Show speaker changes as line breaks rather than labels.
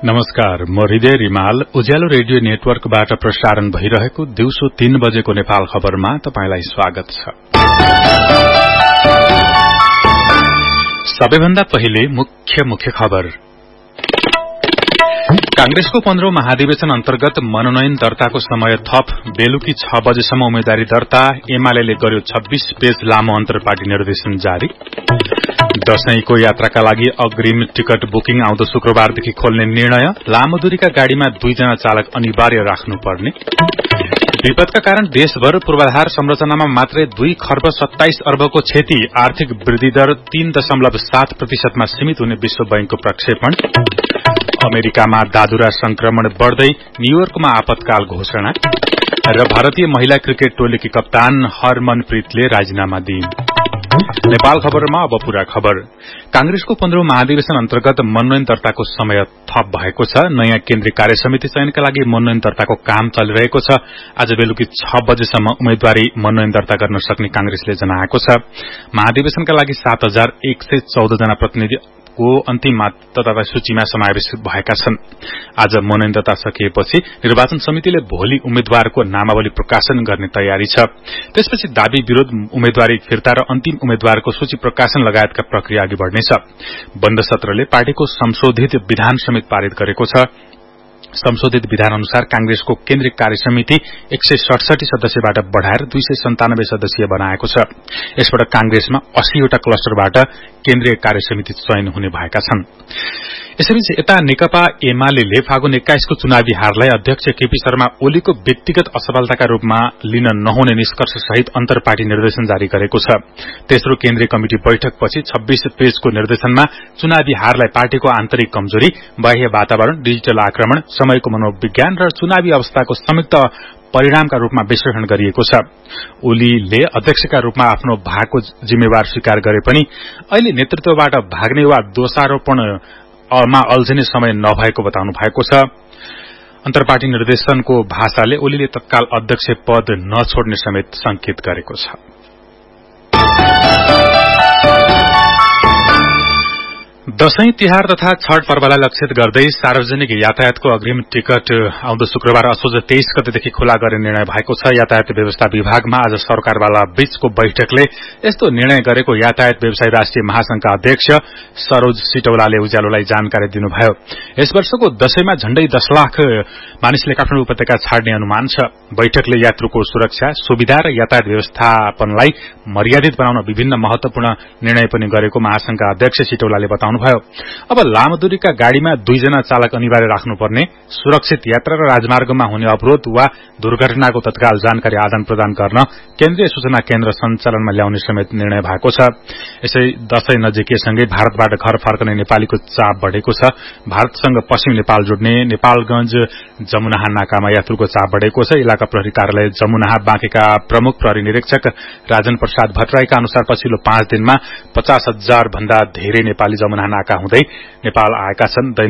नमस्कार, म हृदय रिमाल उज्यालो रेडियो नेटवर्कबाट प्रसारण भइरहेको दिउँसो 3 बजेको नेपाल खबरमा तपाईंलाई स्वागत छ। सबैभन्दा पहिले मुख्य खबर। कांग्रेसको 15औं महाधिवेशन अन्तर्गत मनोनयन दर्ताको समय थप, बेलुकी 6 बजेसम्म उम्मेद्वारी दर्ता। एमाले गर्यो 26 पेज लामो अन्तर्पार्टी निर्देशन जारी। दशैंको यात्राका लागि अग्रिम टिकट बुकिङ आउँदो शुक्रबारदेखि खोल्ने निर्णय। लामो दूरीका गाड़ीमा 2 जना चालक अनिवार्य राख्नुपर्ने। विपदका कारण देशभर पूर्वाधार संरचनामा मात्रै 2 खर्ब 27 अर्बको क्षति। आर्थिक वृद्धि दर 3.7% सीमित हुने विश्व बैंकको प्रक्षेपण। अमेरिकामा दादुरा संक्रमण बढ़दै, न्यूयोर्कमा आपतकाल घोषणा। र भारतीय महिला क्रिकेट टोलीकी कप्तान हरमनप्रीतले राजीनामा दिइन्। नेपाल खबरमा अब पूरा खबर। कांग्रेसको 15औं महाधिवेशन अन्तर्गत मनोनयन दर्ताको समय थप भएको छ। नयाँ केन्द्रीय कार्य समिति चयनका लागि मनोनयन दर्ताको काम चलिरहेको छ। आज बेलुकी 6 बजेसम्म उम्मेद्वारी मनोनयन दर्ता गर्न सक्ने कांग्रेसले जनाएको छ। महाधिवेशनका लागि 7114 जना प्रतिनिधि को अन्तिम मतदाता सूचीमा समावेश भएका छन्। आज मनोनयन दर्ता सकिएपछि निर्वाचन समितिले भोलि उम्मेद्वारको नामावली प्रकाशन गर्ने तयारी छ। त्यसपछि दाबी विरोध, उम्मेद्वारी फिर्ता र अन्तिम उम्मेद्वारको सूची प्रकाशन लगायतका प्रक्रिया अघि बढ़नेछ। बन्द सत्रले पार्टीको संशोधित विधान समेत पारित गरेको छ। संशोधित विधान अनुसार कांग्रेसको केन्द्रीय कार्य समिति 167 सदस्यबाट बढ़ाएर 297 सदस्यीय बनाएको छ। यसबाट कांग्रेसमा 80 वटा क्लस्टरबाट केन्द्रीय कार्य समिति चयन हुने भएका छन्। यसैबीच यता नेकपा एमाले फागुन 21 को चुनावी हारलाई अध्यक्ष केपी शर्मा ओलीको व्यक्तिगत असफलताका रूपमा लिन नहुने निष्कर्ष सहित अन्तर्पार्टी निर्देशन जारी गरेको छ। तेस्रो केन्द्रीय कमिटी बैठकपछि 26 पेजको निर्देशनमा चुनावी हारलाई पार्टीको आन्तरिक कमजोरी, बाह्य वातावरण, डिजिटल आक्रमण, समयको मनोविज्ञान र चुनावी अवस्थाको संयुक्त परिणामका रूपमा विश्लेषण गरिएको छ। ओलीले अध्यक्षका रूपमा आफ्नो भागको जिम्मेवार स्वीकार गरे पनि अहिले नेतृत्वबाट भाग्ने वा दोषारोपणमा अल्झिने समय नभएको बताउनु भएको छ। अन्तर्पार्टी निर्देशनको भाषाले ओलीले तत्काल अध्यक्ष पद नछोड्ने समेत संकेत गरेको छ। दशैं तिहार तथा छठ पर्वलाई लक्षित गर्दै सार्वजनिक यातायातको अग्रिम टिकट आउँदो शुक्रबार असोज 23 गतेदेखि खुला गर्ने निर्णय भएको छ। यातायात व्यवस्था विभागमा आज सरकारवाला बीचको बैठकले यस्तो निर्णय गरेको यातायात व्यवसायी राष्ट्रिय महासंघका अध्यक्ष सरोज सिटौलाले उज्यालोलाई जानकारी दिनुभयो। यस वर्षको दशैंमा झण्डै 10 लाख मानिसले काठमाडौँ उपत्यका छाड्ने अनुमान छ। बैठकले यात्रुको सुरक्षा, सुविधा र यातायात व्यवस्थापनलाई मर्यादित बनाउन विभिन्न महत्वपूर्ण निर्णय पनि गरेको महासंघका अध्यक्ष सिटौलाले बताउनु भयो। अब लामो दूरीका गाड़ीमा 2 जना चालक अनिवार्य राख्नुपर्ने, सुरक्षित यात्रा र राजमार्गमा हुने अवरोध वा दुर्घटनाको तत्काल जानकारी आदान प्रदान गर्न केन्द्रीय सूचना केन्द्र सञ्चालनमा ल्याउने समेत निर्णय भएको छ। यसै दशैं नजिकैसँगै भारतबाट घर फर्कने नेपालीको चाप बढ़ेको छ। भारतसँग पश्चिम नेपाल जोड्ने नेपालगंज जमुनाहा नाकामा यात्रुको चाप बढ़ेको छ। इलाका प्रहरी कार्यालय जमुनाहा बाँकेका प्रमुख प्रहरी निरीक्षक राजन प्रसाद भट्टराईका अनुसार पछिल्लो 5 दिनमा 50,000 भन्दा धेरै नेपाली जमुनाहा नाका हुँदै नेपाल आएका छन्।